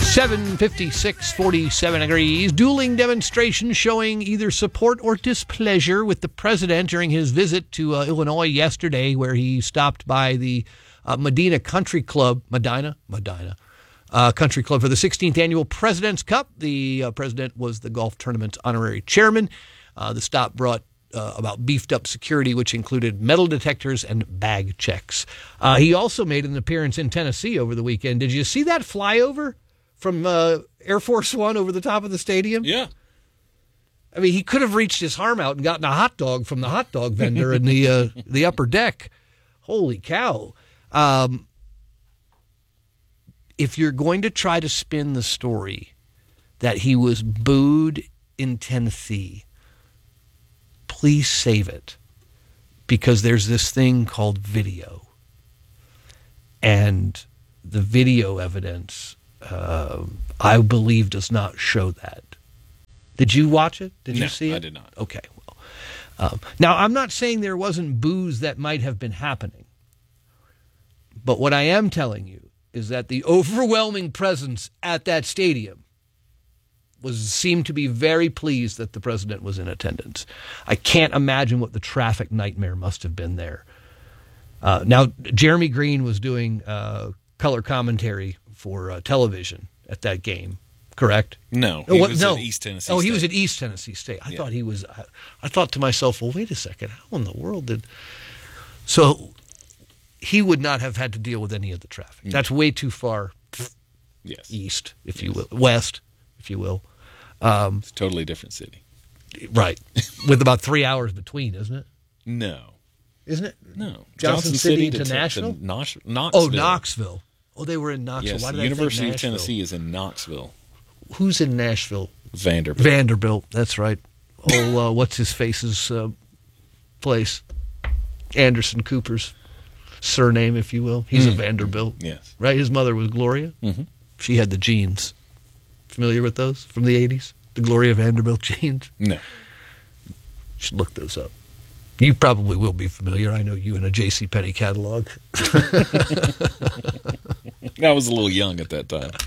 7:56, 47 degrees. Dueling demonstrations showing either support or displeasure with the president during his visit to Illinois yesterday, where he stopped by the Medina Country Club, Medina Country Club for the 16th annual President's Cup. The president was the golf tournament's honorary chairman. The stop brought about beefed up security, which included metal detectors and bag checks. He also made an appearance in Tennessee over the weekend. Did you see that flyover from Air Force One over the top of the stadium? Yeah. I mean, he could have reached his arm out and gotten a hot dog from the hot dog vendor in the upper deck. Holy cow. If you're going to try to spin the story that he was booed in Tennessee, please save it, because there's this thing called video. And the video evidence, I believe, does not show that. Did you watch it? Did you see it? No, I did not. Okay. Well, now, I'm not saying there wasn't boos that might have been happening. But what I am telling you is that the overwhelming presence at that stadium seemed to be very pleased that the president was in attendance. I can't imagine what the traffic nightmare must have been there. Now, Jeremy Green was doing color commentary for television at that game, correct? No, he was at East Tennessee State. Oh, he was at East Tennessee State. I thought he was. I thought to myself, well, wait a second, how in the world did? So he would not have had to deal with any of the traffic. That's way too far east, if you will, west, if you will. It's a totally different city. Right. With about 3 hours between, isn't it? No. Isn't it? No. Johnson City to Nashville? Knoxville. Oh, Knoxville. Oh, they were in Knoxville. Yes, Why did the I University think of Tennessee is in Knoxville. Who's in Nashville? Vanderbilt. Vanderbilt, that's right. Oh, what's-his-face's place? Anderson Cooper's surname, if you will. He's a Vanderbilt. Yes. Right? His mother was Gloria. Mm-hmm. She had the jeans. Familiar with those from the 80s? The Gloria Vanderbilt jeans? No. Should look those up. You probably will be familiar. I know you in a JCPenney catalog. I was a little young at that time.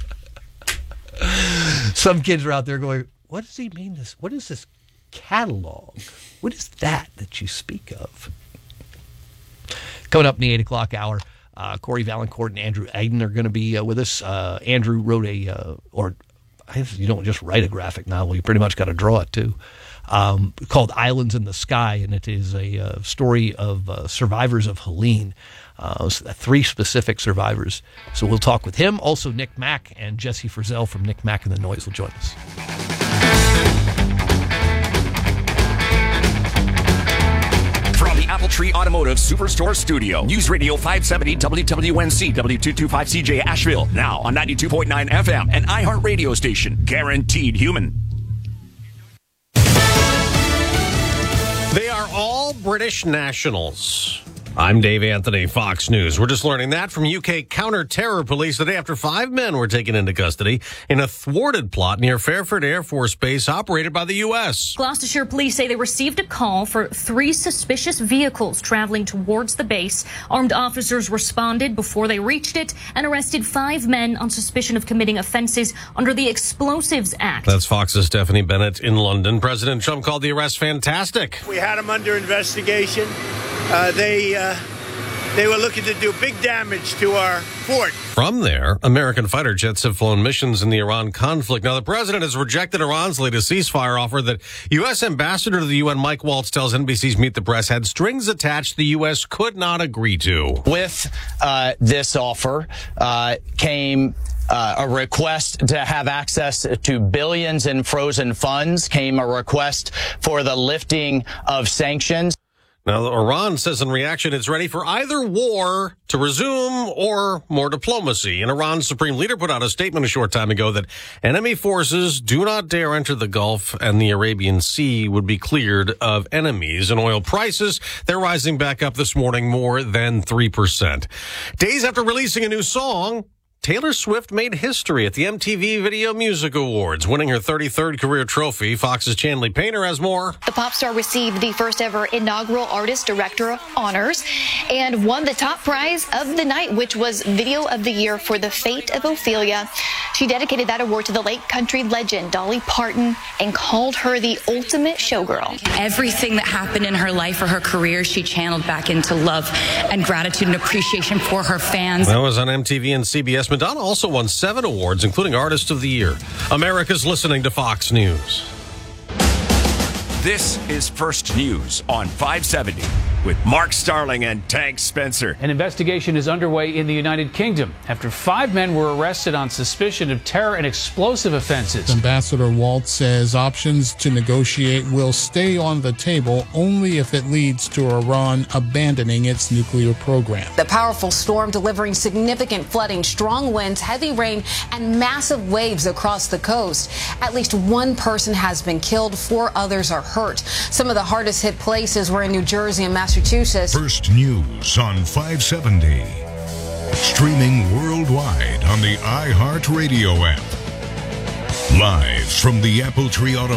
Some kids are out there going, what does he mean? What is this catalog? What is that you speak of? Coming up in the 8 o'clock hour, Corey Valancourt and Andrew Agden are going to be with us. Andrew wrote you don't just write a graphic novel, you pretty much got to draw it too, called Islands in the Sky, and it is a story of survivors of Helene, 3 specific survivors. So we'll talk with him. Also, Nick Mack and Jesse Frizzell from Nick Mack and the Noise will join us. From the Apple Tree Automotive Superstore Studio, News Radio 570 WWNC W225CJ Asheville, now on 92.9 FM and iHeart Radio Station, guaranteed human. They are all British nationals. I'm Dave Anthony, Fox News. We're just learning that from UK counter-terror police the day after 5 men were taken into custody in a thwarted plot near Fairford Air Force Base operated by the U.S. Gloucestershire police say they received a call for 3 suspicious vehicles traveling towards the base. Armed officers responded before they reached it and arrested 5 men on suspicion of committing offenses under the Explosives Act. That's Fox's Stephanie Bennett in London. President Trump called the arrest fantastic. We had them under investigation. They were looking to do big damage to our fort. From there, American fighter jets have flown missions in the Iran conflict. Now, the president has rejected Iran's latest ceasefire offer that U.S. Ambassador to the UN Mike Waltz tells NBC's Meet the Press had strings attached the U.S. could not agree to. With this offer came a request to have access to billions in frozen funds, came a request for the lifting of sanctions. Now, Iran says in reaction it's ready for either war to resume or more diplomacy. And Iran's supreme leader put out a statement a short time ago that enemy forces do not dare enter the Gulf and the Arabian Sea would be cleared of enemies. And oil prices, they're rising back up this morning more than 3%. Days after releasing a new song, Taylor Swift made history at the MTV Video Music Awards, winning her 33rd career trophy. Fox's Chanley Painter has more. The pop star received the first ever inaugural Artist Director honors and won the top prize of the night, which was Video of the Year for The Fate of Ophelia. She dedicated that award to the late country legend Dolly Parton and called her the ultimate showgirl. Everything that happened in her life or her career, she channeled back into love and gratitude and appreciation for her fans. That was on MTV and CBS. Madonna also won 7 awards, including Artist of the Year. America's listening to Fox News. This is First News on 570 with Mark Starling and Tank Spencer. An investigation is underway in the United Kingdom after 5 men were arrested on suspicion of terror and explosive offenses. Ambassador Waltz says options to negotiate will stay on the table only if it leads to Iran abandoning its nuclear program. The powerful storm delivering significant flooding, strong winds, heavy rain, and massive waves across the coast. At least 1 person has been killed, 4 others are hurt. Some of the hardest hit places were in New Jersey and Massachusetts. First News on 570. Streaming worldwide on the iHeartRadio app. Live from the Apple Tree Auto